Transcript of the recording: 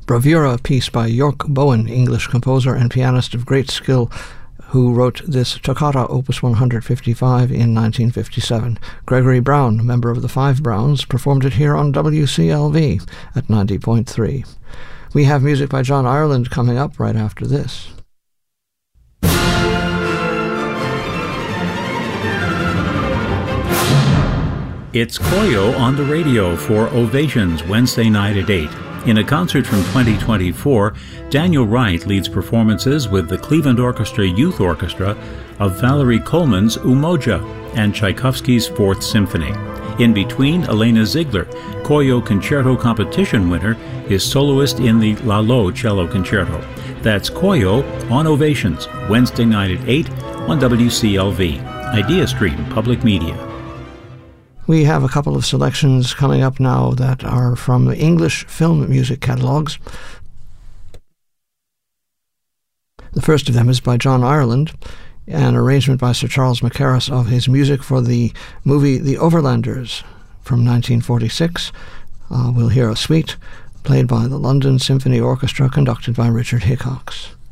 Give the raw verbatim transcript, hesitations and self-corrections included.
bravura piece by York Bowen, English composer and pianist of great skill, who wrote this toccata, Opus one fifty-five, in nineteen fifty-seven. Gregory Brown, member of the Five Browns, performed it here on W C L V at ninety point three. We have music by John Ireland coming up right after this. It's Koyo on the radio for Ovations Wednesday night at eight. In a concert from twenty twenty-four, Daniel Wright leads performances with the Cleveland Orchestra Youth Orchestra of Valerie Coleman's Umoja and Tchaikovsky's Fourth Symphony. In between, Elena Ziegler, Koyo Concerto Competition winner, is soloist in the Lalo Cello Concerto. That's Koyo on Ovations Wednesday night at eight on W C L V. Idea Stream Public Media. We have a couple of selections coming up now that are from English film music catalogues. The first of them is by John Ireland, an arrangement by Sir Charles Mackerras of his music for the movie The Overlanders from nineteen forty-six. Uh, we'll hear a suite played by the London Symphony Orchestra, conducted by Richard Hickox.